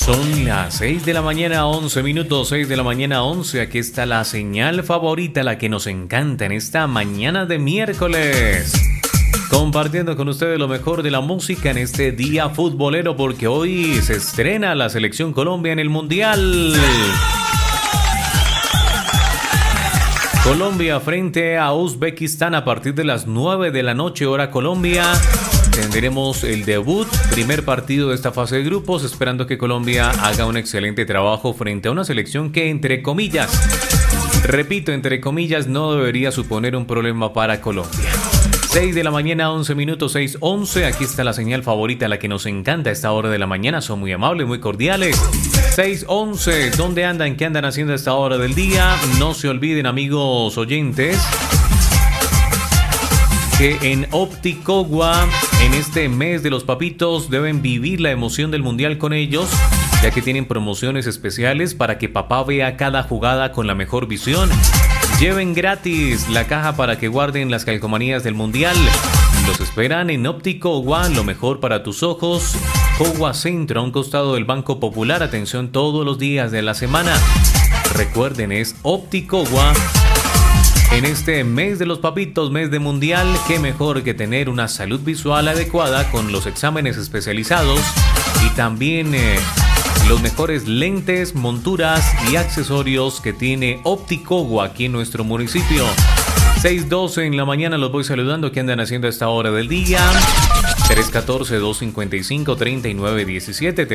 Son las 6 de la mañana, 11 minutos, 6 de la mañana, 11. Aquí está la señal favorita, la que nos encanta en esta mañana de miércoles. Compartiendo con ustedes lo mejor de la música en este día futbolero, porque hoy se estrena la Selección Colombia en el Mundial. Colombia frente a Uzbekistán a partir de las 9 de la noche, hora Colombia. Tendremos el debut, primer partido de esta fase de grupos, esperando que Colombia haga un excelente trabajo frente a una selección que, entre comillas, repito, entre comillas, no debería suponer un problema para Colombia. 6 de la mañana, 11 minutos, 6:11. Aquí está la señal favorita, la que nos encanta a esta hora de la mañana. Son muy amables, muy cordiales. 6:11. ¿Dónde andan? ¿Qué andan haciendo a esta hora del día? No se olviden, amigos oyentes, que en Opticogua, en este mes de los papitos, deben vivir la emoción del mundial con ellos, ya que tienen promociones especiales para que papá vea cada jugada con la mejor visión. Lleven gratis la caja para que guarden las calcomanías del mundial. Los esperan en Opticogua, lo mejor para tus ojos. Cogua Centro, a un costado del Banco Popular. Atención todos los días de la semana. Recuerden, es Opticogua. En este mes de los papitos, mes de mundial, qué mejor que tener una salud visual adecuada con los exámenes especializados y también los mejores lentes, monturas y accesorios que tiene Opticogua aquí en nuestro municipio. 6:12 en la mañana, los voy saludando. ¿Qué andan haciendo a esta hora del día? 314-255-3917,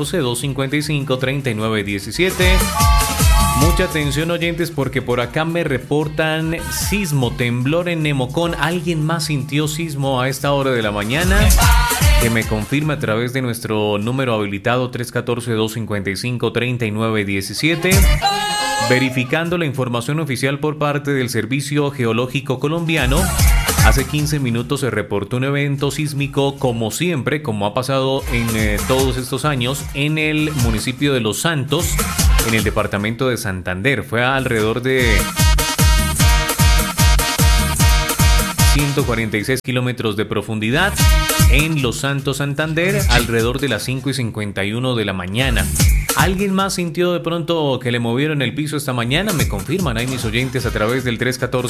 314-255-3917. Mucha atención, oyentes, porque por acá me reportan sismo, temblor en Nemocón. ¿Alguien más sintió sismo a esta hora de la mañana? Que me confirme a través de nuestro número habilitado 314-255-3917. Verificando la información oficial por parte del Servicio Geológico Colombiano. Hace 15 minutos se reportó un evento sísmico, como siempre, como ha pasado en todos estos años, en el municipio de Los Santos, en el departamento de Santander. Fue alrededor de 146 kilómetros de profundidad en Los Santos, Santander, alrededor de las 5:51 de la mañana. ¿Alguien más sintió de pronto que le movieron el piso esta mañana? Me confirman ahí mis oyentes a través del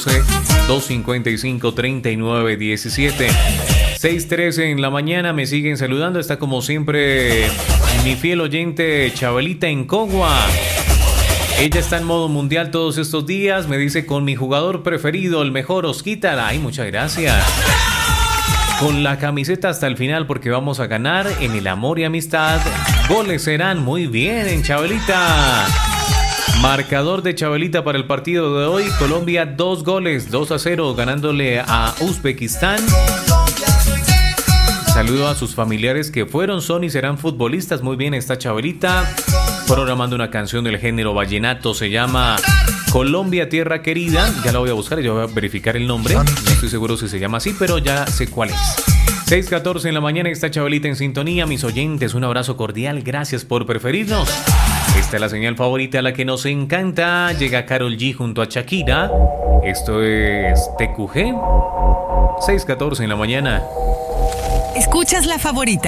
314-255-3917. 6:13 en la mañana, me siguen saludando. Está como siempre mi fiel oyente Chabelita en Cogua. Ella está en modo mundial todos estos días. Me dice, con mi jugador preferido, el mejor, Osquitar. Ay, muchas gracias. Con la camiseta hasta el final, porque vamos a ganar en el amor y amistad. Goles serán. Muy bien, Chabelita. Marcador de Chabelita para el partido de hoy: Colombia 2 goles, 2-0, ganándole a Uzbekistán. Saludo a sus familiares que fueron, son y serán futbolistas. Muy bien, está Chabelita programando una canción del género vallenato. Se llama Colombia, Tierra Querida. Ya la voy a buscar, ya voy a verificar el nombre. No estoy seguro si se llama así, pero ya sé cuál es. 6:14 en la mañana, está Chabelita en sintonía. Mis oyentes, un abrazo cordial. Gracias por preferirnos. Esta es la señal favorita, la que nos encanta. Llega Karol G junto a Shakira. Esto es TQG. 6:14 en la mañana. Escuchas la favorita.